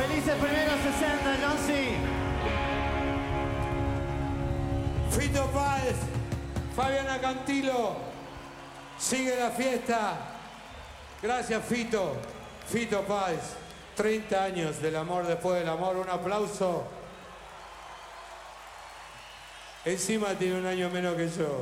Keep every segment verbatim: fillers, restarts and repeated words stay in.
Felices primeros sesenta, John C. Fito Páez, Fabiana Cantilo, sigue la fiesta. Gracias, Fito. Fito Páez, treinta años del amor después del amor. Un aplauso. Encima tiene un año menos que yo.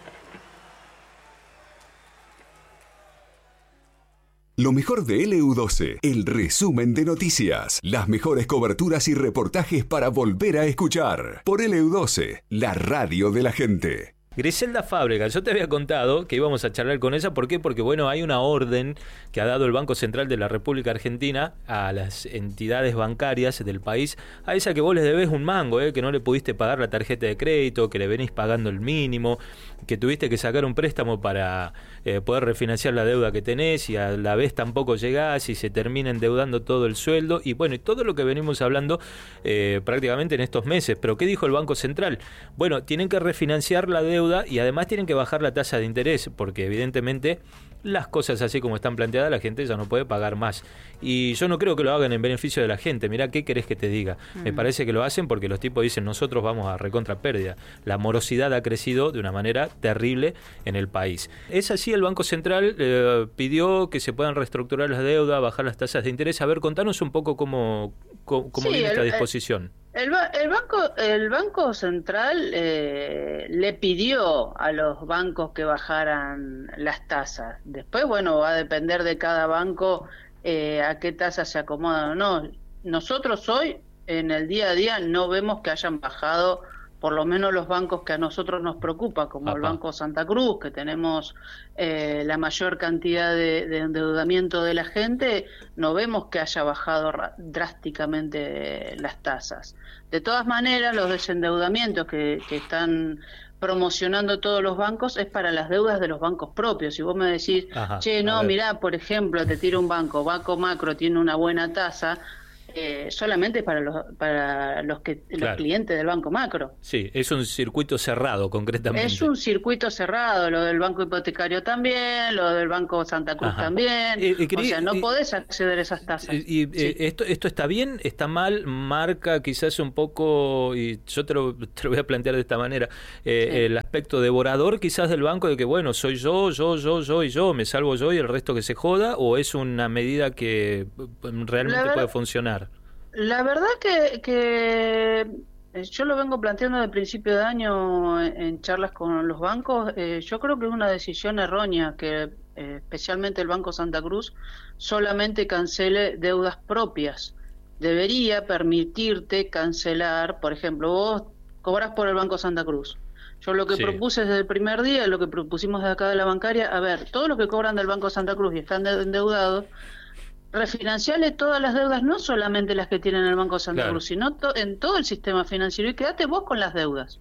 Lo mejor de L U doce, el resumen de noticias, las mejores coberturas y reportajes para volver a escuchar. Por L U doce, la radio de la gente. Griselda Fábregas, yo te había contado que íbamos a charlar con ella. ¿Por qué? Porque bueno, hay una orden que ha dado el Banco Central de la República Argentina a las entidades bancarias del país, a esa que vos les debés un mango, ¿eh? Que no le pudiste pagar la tarjeta de crédito, que le venís pagando el mínimo, que tuviste que sacar un préstamo para eh, poder refinanciar la deuda que tenés y a la vez tampoco llegás y se termina endeudando todo el sueldo y bueno, y todo lo que venimos hablando eh, prácticamente en estos meses. Pero ¿qué dijo el Banco Central? Bueno, tienen que refinanciar la deuda y además tienen que bajar la tasa de interés porque evidentemente las cosas así como están planteadas la gente ya no puede pagar más y yo no creo que lo hagan en beneficio de la gente. Mirá, ¿qué querés que te diga? Mm. Me parece que lo hacen porque los tipos dicen nosotros vamos a recontra pérdida. La morosidad ha crecido de una manera terrible en el país. Es así, el Banco Central eh, pidió que se puedan reestructurar las deudas, bajar las tasas de interés. A ver, contanos un poco cómo, cómo, cómo sí, viene esta disposición. El, el, banco, el Banco Central eh, le pidió a los bancos que bajaran las tasas. Después, bueno, va a depender de cada banco eh, a qué tasa se acomodan o no. Nosotros hoy, en el día a día, no vemos que hayan bajado, por lo menos los bancos que a nosotros nos preocupa, como Ajá. el Banco Santa Cruz, que tenemos eh, la mayor cantidad de, de endeudamiento de la gente, no vemos que haya bajado drásticamente las tasas. De todas maneras, los desendeudamientos que, que están promocionando todos los bancos es para las deudas de los bancos propios. Si vos me decís, Ajá, che, no, mirá, por ejemplo, te tiro un banco, Banco Macro tiene una buena tasa, Eh, solamente para los para los que los claro. clientes del Banco Macro. Sí, es un circuito cerrado concretamente. Es un circuito cerrado, lo del Banco Hipotecario también, lo del Banco Santa Cruz Ajá. también. Eh, eh, o sea, no eh, podés acceder a esas tasas. Y, y sí. eh, esto esto está bien, está mal, marca quizás un poco, y yo te lo, te lo voy a plantear de esta manera, eh, sí. el aspecto devorador quizás del banco de que bueno, soy yo, yo, yo, yo y yo, me salvo yo y el resto que se joda, o es una medida que realmente puede funcionar. La verdad que, que yo lo vengo planteando desde el principio de año en charlas con los bancos. Eh, yo creo que es una decisión errónea que eh, especialmente el Banco Santa Cruz solamente cancele deudas propias. Debería permitirte cancelar, por ejemplo, vos cobras por el Banco Santa Cruz. Yo lo que sí. propuse desde el primer día, lo que propusimos de acá de la bancaria, a ver, todos los que cobran del Banco Santa Cruz y están endeudados, refinanciarle todas las deudas, no solamente las que tienen el Banco Santa claro. Cruz, sino to en todo el sistema financiero, y quédate vos con las deudas.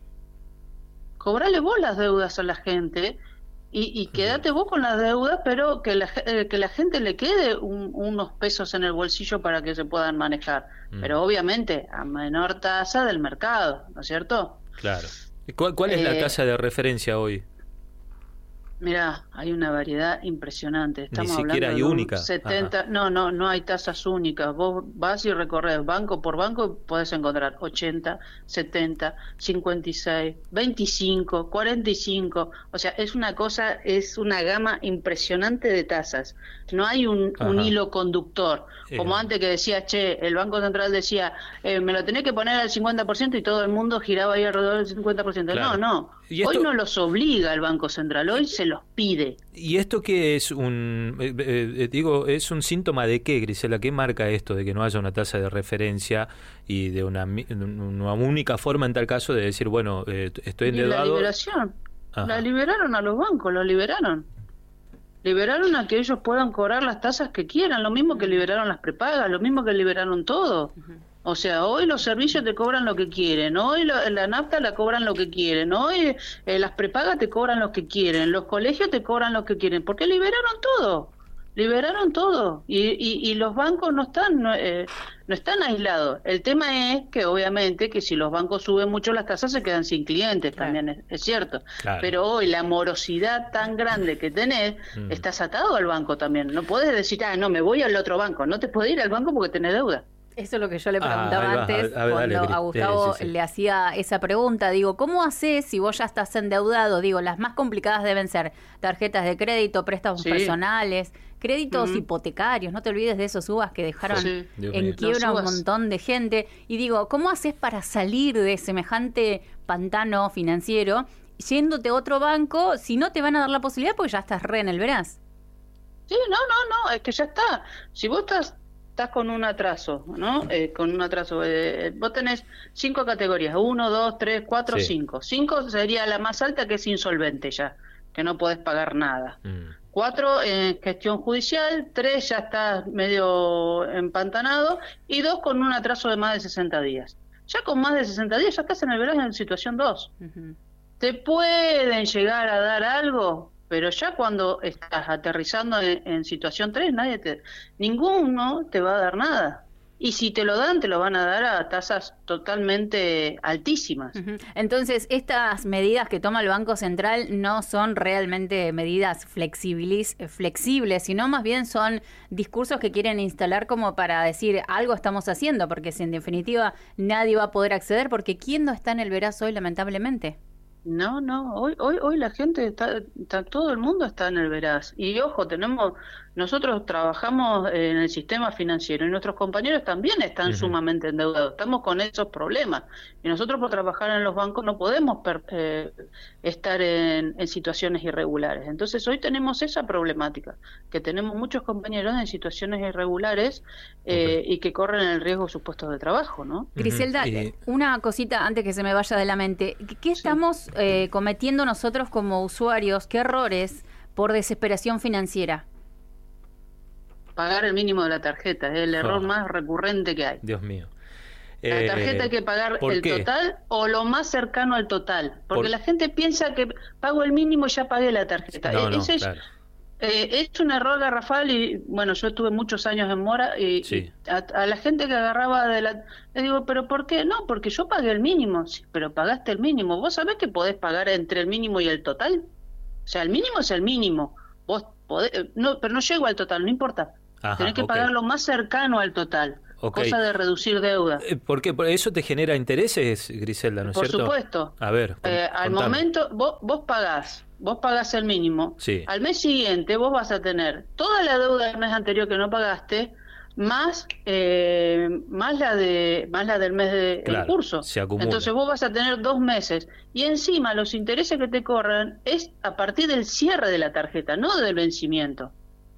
Cobrale vos las deudas a la gente y, y quédate vos con las deudas, pero que la, eh, que la gente le quede un, unos pesos en el bolsillo para que se puedan manejar. Mm. Pero obviamente a menor tasa del mercado, ¿no es cierto? Claro. ¿Cuál, cuál es eh, la tasa de referencia hoy? Mirá, hay una variedad impresionante. Estamos Ni siquiera hay única. setenta, no, no, no hay tasas únicas. Vos vas y recorres banco por banco y podés encontrar ochenta, setenta, cincuenta y seis, veinticinco, cuarenta y cinco. O sea, es una cosa, es una gama impresionante de tasas. No hay un, un hilo conductor. Como eh. antes que decía, che, el Banco Central decía, eh, me lo tenés que poner al cincuenta por ciento y todo el mundo giraba ahí alrededor del cincuenta por ciento. Claro. No, no. Esto... Hoy no los obliga el Banco Central, hoy se los pide. ¿Y esto qué es un eh, eh, digo, es un síntoma de qué, Grisela? ¿Qué marca esto de que no haya una tasa de referencia y de una, una única forma en tal caso de decir, bueno, eh, estoy endeudado? Y la liberación. Ajá. La liberaron a los bancos, lo liberaron. Liberaron a que ellos puedan cobrar las tasas que quieran, lo mismo que liberaron las prepagas, lo mismo que liberaron todo. Uh-huh. O sea, hoy los servicios te cobran lo que quieren, hoy la, la nafta la cobran lo que quieren, hoy eh, las prepagas te cobran lo que quieren, los colegios te cobran lo que quieren, porque liberaron todo, liberaron todo, y, y, y los bancos no están no, eh, no están aislados. El tema es que obviamente que si los bancos suben mucho las tasas se quedan sin clientes, claro. también es, es cierto, claro. pero hoy la morosidad tan grande que tenés, mm. estás atado al banco también, no podés decir, ah, no, me voy al otro banco, no te podés ir al banco porque tenés deuda. Eso es lo que yo le preguntaba ah, antes, a, a ver, cuando dale, a Gustavo sí, sí, sí. le hacía esa pregunta. Digo, ¿cómo haces si vos ya estás endeudado? Digo, las más complicadas deben ser tarjetas de crédito, préstamos sí. personales, créditos Uh-huh. hipotecarios. No te olvides de esos U B As que dejaron Sí. en quiebra un montón de gente. Y digo, ¿cómo haces para salir de semejante pantano financiero yéndote a otro banco si no te van a dar la posibilidad porque ya estás re en el veraz? Sí, no, no, no, es que ya está. Si vos estás... estás con un atraso, ¿no? Eh, con un atraso. Eh, vos tenés cinco categorías, uno, dos, tres, cuatro, Sí. cinco. Cinco sería la más alta, que es insolvente ya, que no podés pagar nada. Mm. Cuatro, en gestión judicial. Tres, ya estás medio empantanado. Y dos, con un atraso de más de sesenta días. Ya con más de sesenta días ya estás en el verano en situación dos. Uh-huh. ¿Te pueden llegar a dar algo? Pero ya cuando estás aterrizando en, en situación tres, nadie te, ninguno te va a dar nada. Y si te lo dan, te lo van a dar a tasas totalmente altísimas. Uh-huh. Entonces, estas medidas que toma el Banco Central no son realmente medidas flexibles, flexibles, sino más bien son discursos que quieren instalar como para decir algo estamos haciendo, porque si en definitiva nadie va a poder acceder, porque ¿quién no está en el veraz hoy, lamentablemente? No, no, hoy hoy hoy la gente está, está, todo el mundo está en el veraz. Y ojo, tenemos, nosotros trabajamos en el sistema financiero y nuestros compañeros también están uh-huh. sumamente endeudados. Estamos con esos problemas. Y nosotros por trabajar en los bancos no podemos per, eh, estar en, en situaciones irregulares. Entonces hoy tenemos esa problemática, que tenemos muchos compañeros en situaciones irregulares eh, okay. y que corren el riesgo de sus puestos de trabajo, ¿no? Griselda, uh-huh. y... una cosita antes que se me vaya de la mente. ¿Qué estamos... Sí. Eh, cometiendo nosotros como usuarios? ¿Qué errores por desesperación financiera? Pagar el mínimo de la tarjeta, es el oh. error más recurrente que hay. Dios mío. La eh, tarjeta hay que pagar el qué? total o lo más cercano al total, porque por... la gente piensa que pago el mínimo y ya pagué la tarjeta. No, no, Ese claro. es, eh, es un error garrafal y bueno, yo estuve muchos años en Mora y, sí. y a, a la gente que agarraba de la... Le digo, ¿pero por qué? No, porque yo pagué el mínimo. Sí, pero pagaste el mínimo. ¿Vos sabés que podés pagar entre el mínimo y el total? O sea, el mínimo es el mínimo. Vos podés... No, pero no llego al total, no importa. Ajá, Tenés que okay. pagar lo más cercano al total. Okay. Cosa de reducir deuda. ¿Por qué? ¿Eso te genera intereses, Griselda, no es Por cierto? Por supuesto. A ver, eh, al momento, vos, vos pagás, vos pagás el mínimo. Sí. Al mes siguiente vos vas a tener toda la deuda del mes anterior que no pagaste, más eh, más la de más la del mes de claro, el curso. Se acumula. Entonces vos vas a tener dos meses. Y encima los intereses que te corran es a partir del cierre de la tarjeta, no del vencimiento.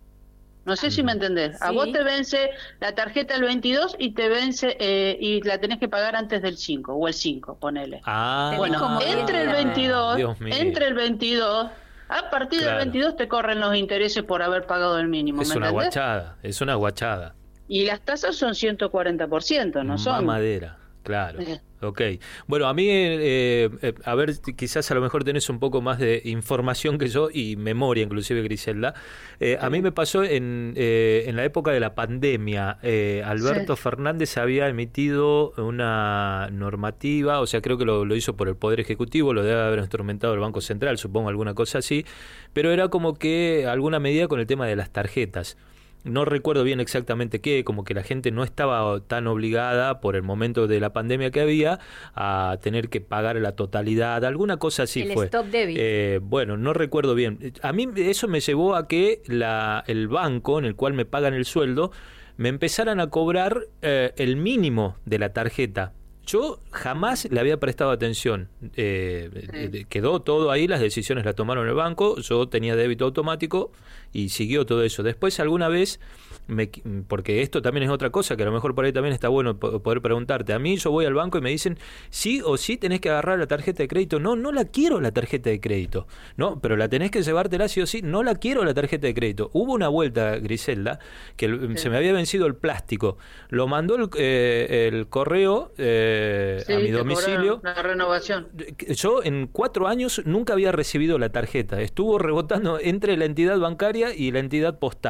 No sé si me entendés. Sí. A vos te vence la tarjeta el veintidós y te vence eh, y la tenés que pagar antes del cinco o el cinco, ponele. Ah, bueno, entre el veintidós, entre el veintidós, a partir claro. del veintidós te corren los intereses por haber pagado el mínimo. Es ¿me una entendés? guachada, es una guachada. Y las tasas son ciento cuarenta por ciento, no son. Mamadera, claro. Eh. Ok. Bueno, a mí, eh, eh, a ver, quizás a lo mejor tenés un poco más de información que yo y memoria, inclusive, Griselda. Eh, sí. A mí me pasó en, eh, en la época de la pandemia. Eh, Alberto sí. Fernández había emitido una normativa, o sea, creo que lo, lo hizo por el Poder Ejecutivo, lo debe haber instrumentado el Banco Central, supongo, alguna cosa así, pero era como que alguna medida con el tema de las tarjetas. No recuerdo bien exactamente qué, como que la gente no estaba tan obligada por el momento de la pandemia que había a tener que pagar la totalidad, alguna cosa así el fue. Stop debit. Eh, bueno, no recuerdo bien. A mí eso me llevó a que la, el banco en el cual me pagan el sueldo me empezaran a cobrar eh, el mínimo de la tarjeta. Yo jamás le había prestado atención. Eh, sí. Quedó todo ahí, las decisiones las tomaron el banco, yo tenía débito automático y siguió todo eso. Después alguna vez, me, porque esto también es otra cosa que a lo mejor por ahí también está bueno poder preguntarte. A mí yo voy al banco y me dicen, sí o sí tenés que agarrar la tarjeta de crédito. No, no la quiero la tarjeta de crédito. No, pero la tenés que llevártela sí o sí. No la quiero la tarjeta de crédito. Hubo una vuelta, Griselda, que sí. se me había vencido el plástico. Lo mandó el, eh, el correo... Eh, Sí, a mi domicilio. La renovación. Yo en cuatro años nunca había recibido la tarjeta. Estuvo rebotando entre la entidad bancaria y la entidad postal.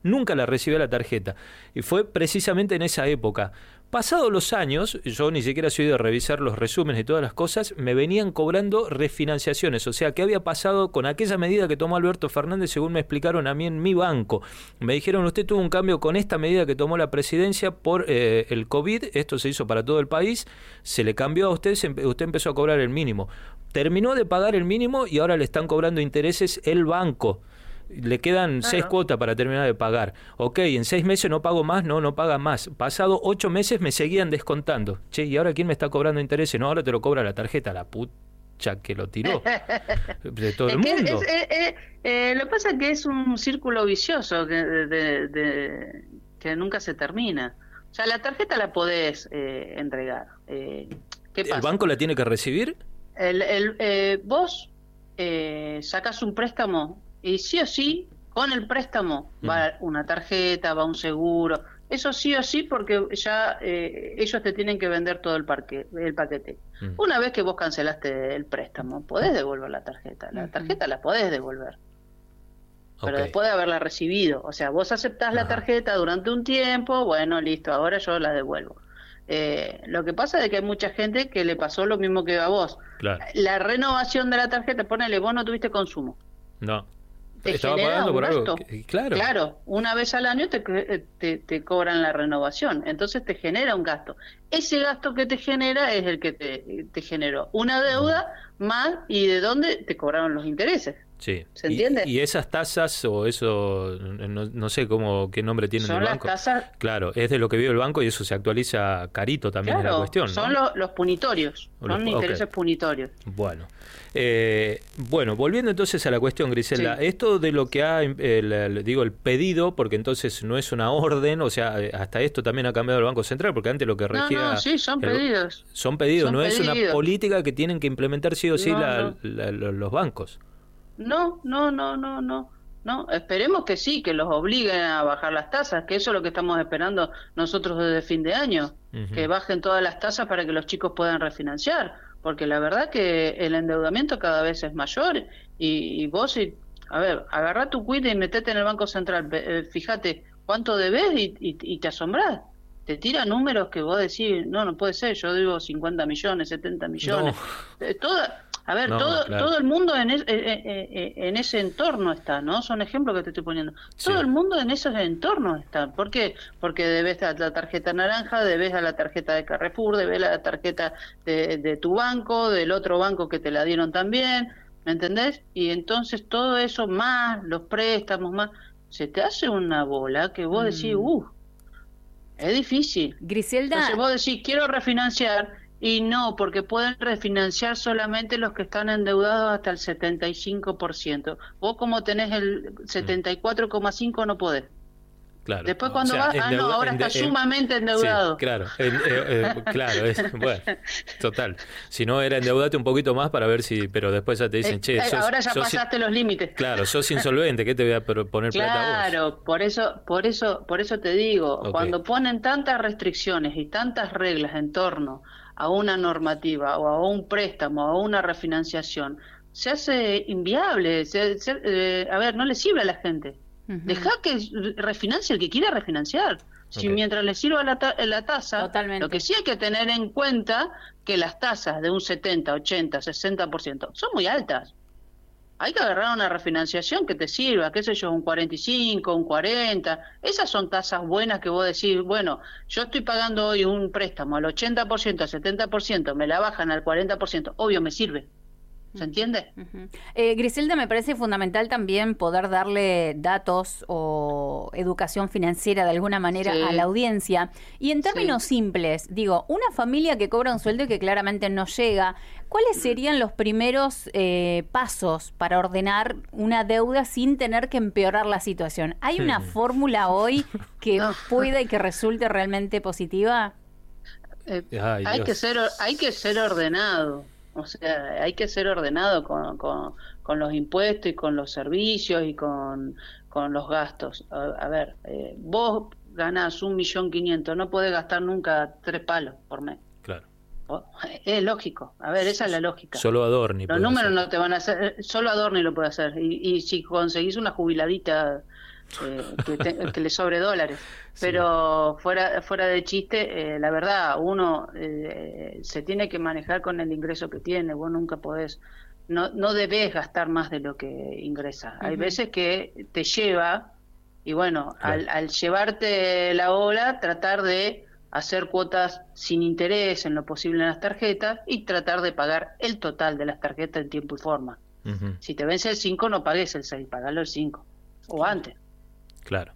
nunca la recibí a la tarjeta. Y fue precisamente en esa época. Pasados los años, yo ni siquiera soy de revisar los resúmenes y todas las cosas, me venían cobrando refinanciaciones. O sea, ¿qué había pasado con aquella medida que tomó Alberto Fernández, según me explicaron a mí en mi banco? Me dijeron, usted tuvo un cambio con esta medida que tomó la presidencia por eh, el COVID, esto se hizo para todo el país, se le cambió a usted, se, usted empezó a cobrar el mínimo. Terminó de pagar el mínimo y ahora le están cobrando intereses el banco. Le quedan Claro. seis cuotas para terminar de pagar. Ok, en seis meses no pago más, no, no paga más. Pasado ocho meses me seguían descontando. Che, ¿y ahora quién me está cobrando intereses? No, ahora te lo cobra la tarjeta, la pucha que lo tiró. De todo el Es que mundo. es- es- es- eh, lo que pasa es que es un círculo vicioso que, de, de- de- que nunca se termina. O sea, la tarjeta la podés eh, entregar. Eh, ¿Qué pasa? ¿El banco la tiene que recibir? El, el, eh, vos eh, sacás un préstamo y sí o sí, con el préstamo Mm. va una tarjeta, va un seguro. Eso sí o sí porque ya eh, ellos te tienen que vender todo el, parque, el paquete. Mm. Una vez que vos cancelaste el préstamo, podés devolver la tarjeta. La Ujú. tarjeta la podés devolver. Pero Ok. después de haberla recibido. O sea, vos aceptás la Ajá. tarjeta durante un tiempo, bueno, listo, ahora yo la devuelvo. Eh, lo que pasa es que hay mucha gente que le pasó lo mismo que a vos. Claro. La renovación de la tarjeta, ponele, vos no tuviste consumo. No. Te Estaba genera pagando un por algo. gasto. que- Claro. Claro, una vez al año te, te, te cobran la renovación, entonces te genera un gasto. Ese gasto que te genera es el que te, te generó una deuda más y de dónde te cobraron los intereses. Sí. ¿Se Y- entiende? Y, esas tasas o eso, no, no sé cómo qué nombre tiene Son el las banco. tasas, Claro, es de lo que vio el banco y eso se actualiza carito también es la claro, cuestión, ¿no? son los, los punitorios, O son los- intereses ok. punitorios. Bueno, eh, bueno, volviendo entonces a la cuestión, Griselda, Sí. esto de lo que ha, el, el- digo, el pedido, porque entonces no es una orden, o sea, eh, hasta esto también ha cambiado el Banco Central, porque antes lo que No, regía... no, sí, son el- pedidos. Son pedidos, Son no es una pedidos. política que tienen que implementar sí o sí No, la- no. la- lo- los bancos. No, no, no, no, no. No, esperemos que sí, que los obliguen a bajar las tasas, que eso es lo que estamos esperando nosotros desde fin de año, Ujú. que bajen todas las tasas para que los chicos puedan refinanciar, porque la verdad que el endeudamiento cada vez es mayor y, y vos, y, a ver, agarrá tu cuida y metete en el Banco Central, ve- eh, fíjate cuánto debes y, y, y te asombrás. Te tira números que vos decís, no, no puede ser, yo digo cincuenta millones, setenta millones. Eh, Toda, a ver, No, todo, claro. todo el mundo en, es- eh, eh, eh, en ese entorno está, ¿no? Son ejemplos que te estoy poniendo. Sí. Todo el mundo en esos entornos está. ¿Por qué? Porque debes a la tarjeta naranja, debes a la tarjeta de Carrefour, debes a la tarjeta de, de tu banco, del otro banco que te la dieron también, ¿me entendés? Y entonces todo eso más, los préstamos más, se te hace una bola que vos decís, Mm. uff, es difícil. Griselda, Entonces vos decís, quiero refinanciar, y no, porque pueden refinanciar solamente los que están endeudados hasta el setenta y cinco por ciento. Vos como tenés el setenta y cuatro coma cinco por ciento no podés. Claro. Después O cuando sea, vas, ah no, endeuda- ahora ende- está en- sumamente endeudado. Sí, claro, en- eh, eh, claro, es, bueno, total. Si no era endeudate un poquito más para ver si, pero después ya te dicen, Eh, che, eh, sos, ahora ya sos- pasaste los límites. claro, sos insolvente, ¿qué te voy a pro- poner plata a vos? Claro, por eso, por eso, por eso te digo, Ok. cuando ponen tantas restricciones y tantas reglas en torno a una normativa o a un préstamo o a una refinanciación, se hace inviable. Se- se- eh, a ver, no le sirve a la gente. Ujú. Deja que refinancie el que quiera refinanciar. Si Ok. mientras le sirva la, ta- la tasa, Totalmente. lo que sí hay que tener en cuenta que las tasas de un setenta, ochenta, sesenta por ciento son muy altas. Hay que agarrar una refinanciación que te sirva, qué sé yo, un cuarenta y cinco, un cuarenta. Esas son tasas buenas que vos decís, bueno, yo estoy pagando hoy un préstamo al ochenta por ciento, al setenta por ciento, me la bajan al cuarenta por ciento, obvio me sirve. ¿Se entiende? Ujú. Eh, Griselda, me parece fundamental también poder darle datos o educación financiera de alguna manera Sí. a la audiencia. Y en términos Sí. simples, digo, una familia que cobra un sueldo y que claramente no llega, ¿cuáles serían los primeros eh, pasos para ordenar una deuda sin tener que empeorar la situación? ¿Hay una Hmm. fórmula hoy que No. pueda y que resulte realmente positiva? Eh, Ay, hay Dios. que ser or- hay que ser ordenado, o sea, hay que ser ordenado con, con, con los impuestos y con los servicios y con, con los gastos. A, a ver, eh, vos ganás un millón quinientos, no podés gastar nunca tres palos por mes. Claro. Vos- Es lógico, a ver, esa es la lógica. Solo Adorni. Los puede números hacer. no te van a hacer, eh, solo Adorni lo puede hacer. Y, y si conseguís una jubiladita eh, que, te, que le sobre dólares. Pero sí. fuera fuera de chiste, eh, la verdad, uno eh, se tiene que manejar con el ingreso que tiene. Vos nunca podés, no, no debés gastar más de lo que ingresa. Uh-huh. Hay veces que te lleva, y bueno, claro. al, al llevarte la ola, tratar de hacer cuotas sin interés en lo posible en las tarjetas y tratar de pagar el total de las tarjetas en tiempo y forma. Uh-huh. Si te vence el cinco, no pagues el seis, pagalo el cinco o antes. Claro.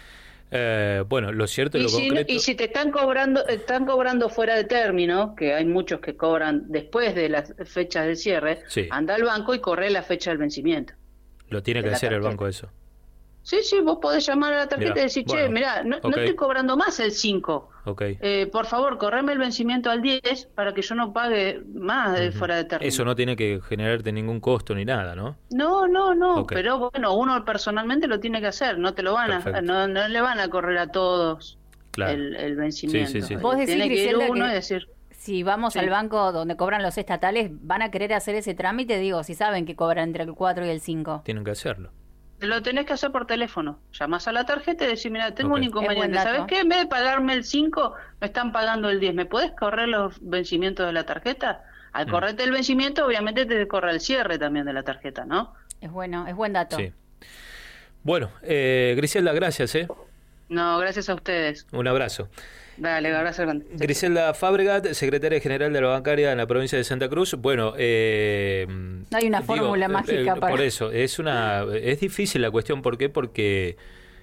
Eh, bueno, lo cierto y lo si, concreto... y si te están cobrando están cobrando fuera de término, que hay muchos que cobran después de las fechas del cierre, sí. anda al banco y corre la fecha del vencimiento. Lo tiene que hacer tarjeta. El banco eso. Sí, sí, vos podés llamar a la tarjeta mirá, y decir, bueno, che, mirá, no, okay. no estoy cobrando más el cinco. Okay. Eh, por favor, correme el vencimiento al diez para que yo no pague más uh-huh. fuera de término. Eso no tiene que generarte ningún costo ni nada, ¿no? No, no, no, okay. pero bueno, uno personalmente lo tiene que hacer, no te lo van a, no, no le van a correr a todos claro. el, el vencimiento. Sí, sí, sí. Vos decís, tiene que ir uno que... y decir... Si vamos sí. al banco donde cobran los estatales, ¿van a querer hacer ese trámite? Digo, si saben que cobran entre el cuatro y el cinco. Tienen que hacerlo. Lo tenés que hacer por teléfono. Llamás a la tarjeta y decís, mira, tengo okay. un inconveniente. ¿Sabés qué? En vez de pagarme el cinco, me están pagando el diez. ¿Me podés correr los vencimientos de la tarjeta? Al mm. correrte el vencimiento, obviamente te corre el cierre también de la tarjeta, ¿no? Es bueno, es buen dato. Sí. Bueno, eh, Griselda, gracias, ¿eh? No, gracias a ustedes. Un abrazo. Dale, abrazo grande. Griselda Fabregat, secretaria general de la bancaria en la provincia de Santa Cruz. Bueno, eh, no hay una digo, fórmula mágica eh, para... Por eso, es una es difícil la cuestión. ¿Por qué? Porque,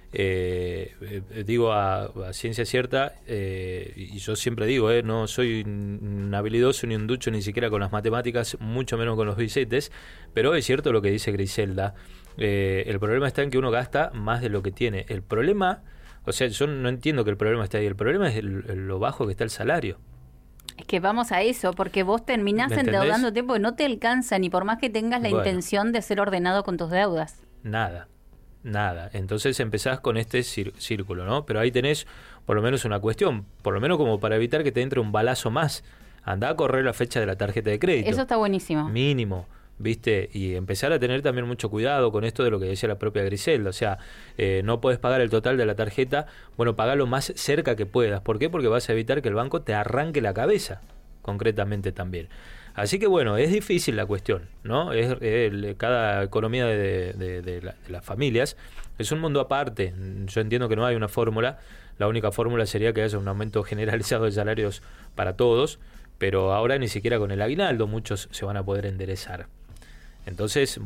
eh, eh, digo a, a ciencia cierta, eh, y yo siempre digo, eh, no soy un habilidoso ni un ducho ni siquiera con las matemáticas, mucho menos con los billetes, pero es cierto lo que dice Griselda. Eh, el problema está en que uno gasta más de lo que tiene. El problema... O sea, yo no entiendo que el problema esté ahí. El problema es el, el, lo bajo que está el salario. Es que vamos a eso, porque vos terminás endeudándote porque no te alcanza, ni por más que tengas la bueno, intención de ser ordenado con tus deudas. Nada, nada. Entonces empezás con este círculo, ¿no? Pero ahí tenés por lo menos una cuestión, por lo menos como para evitar que te entre un balazo más. Andá a correr la fecha de la tarjeta de crédito. Eso está buenísimo. Mínimo. ¿Viste? Y empezar a tener también mucho cuidado con esto de lo que decía la propia Griselda. O sea, eh, no puedes pagar el total de la tarjeta, bueno, pagalo más cerca que puedas. ¿Por qué? Porque vas a evitar que el banco te arranque la cabeza, concretamente también. Así que bueno, es difícil la cuestión, ¿no? Es, es cada economía de, de, de, la, de las familias es un mundo aparte. Yo entiendo que no hay una fórmula. La única fórmula sería que haya un aumento generalizado de salarios para todos, pero ahora ni siquiera con el aguinaldo muchos se van a poder enderezar. Entonces,